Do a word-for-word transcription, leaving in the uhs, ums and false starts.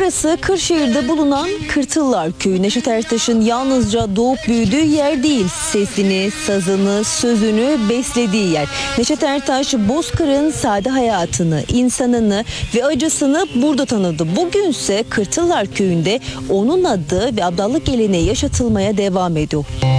Burası Kırşehir'de bulunan Kırtıllar Köyü. Neşet Ertaş'ın yalnızca doğup büyüdüğü yer değil, sesini, sazını, sözünü beslediği yer. Neşet Ertaş Bozkır'ın sade hayatını, insanını ve acısını burada tanıdı. Bugünse Kırtıllar Köyü'nde onun adı ve abdallık geleneği yaşatılmaya devam ediyor.